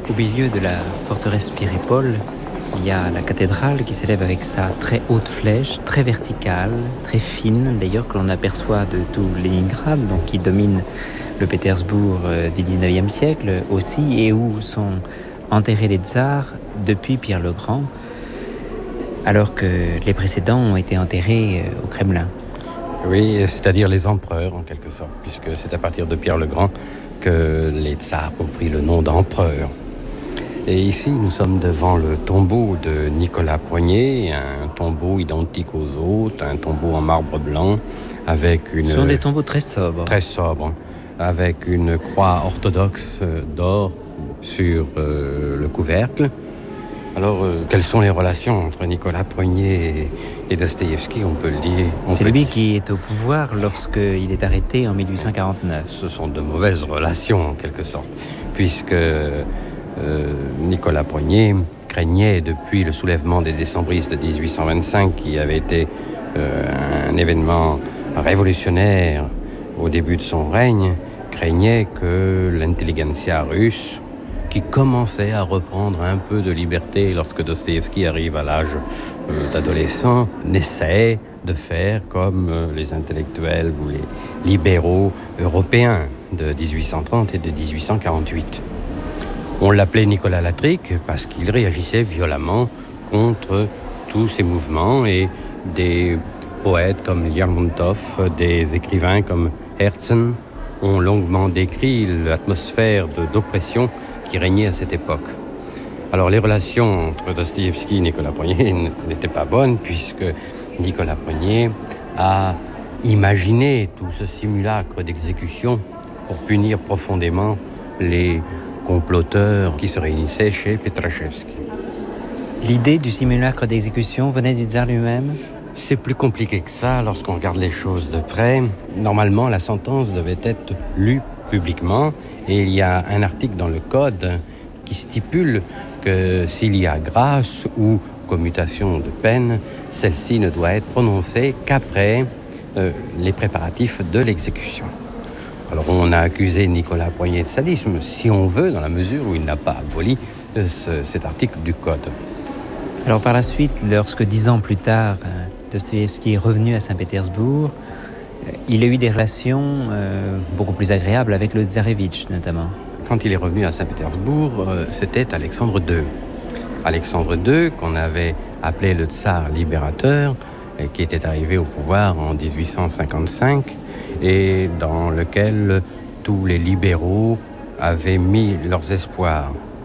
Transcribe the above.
Au milieu de la forteresse Pierre-et-Paul, il y a la cathédrale qui s'élève avec sa très haute flèche, très verticale, très fine d'ailleurs, que l'on aperçoit de tout Leningrad, donc qui domine le Pétersbourg du 19e siècle aussi, et où sont enterrés les tsars depuis Pierre le Grand, alors que les précédents ont été enterrés au Kremlin. Oui, c'est-à-dire les empereurs en quelque sorte, puisque c'est à partir de Pierre le Grand que les tsars ont pris le nom d'empereur. Et ici, nous sommes devant le tombeau de Nicolas Ier, un tombeau identique aux autres, un tombeau en marbre blanc, avec une... Ce sont des tombeaux très sobres. Très sobres, avec une croix orthodoxe d'or sur le couvercle. Alors, quelles sont les relations entre Nicolas Ier et Dostoïevski, on peut le dire. C'est lui qui est au pouvoir lorsqu'il est arrêté en 1849. Ce sont de mauvaises relations, en quelque sorte, puisque Nicolas Ier craignait, depuis le soulèvement des décembristes de 1825, qui avait été un événement révolutionnaire au début de son règne, craignait que l'intelligentsia russe, qui commençait à reprendre un peu de liberté lorsque Dostoïevski arrive à l'âge d'adolescent, n'essaie de faire comme les intellectuels ou les libéraux européens de 1830 et de 1848. On l'appelait Nicolas Latrique parce qu'il réagissait violemment contre tous ces mouvements, et des poètes comme Lermontov, des écrivains comme Herzen ont longuement décrit l'atmosphère d'oppression qui régnait à cette époque. Alors les relations entre Dostoïevski et Nicolas Ier n'étaient pas bonnes, puisque Nicolas Ier a imaginé tout ce simulacre d'exécution pour punir profondément les comploteurs qui se réunissaient chez Petrachevski. L'idée du simulacre d'exécution venait du tsar lui-même ? C'est plus compliqué que ça lorsqu'on regarde les choses de près. Normalement, la sentence devait être lue publiquement, et il y a un article dans le code qui stipule que s'il y a grâce ou commutation de peine, celle-ci ne doit être prononcée qu'après les préparatifs de l'exécution. Alors on a accusé Nicolas Ier de sadisme, si on veut, dans la mesure où il n'a pas aboli cet article du code. Alors par la suite, lorsque 10 ans plus tard, Dostoïevski est revenu à Saint-Pétersbourg, il a eu des relations beaucoup plus agréables avec le tsarevitch notamment. Quand il est revenu à Saint-Pétersbourg, c'était Alexandre II. Alexandre II, qu'on avait appelé le tsar libérateur, qui était arrivé au pouvoir en 1855, et dans lequel tous les libéraux avaient mis leurs espoirs.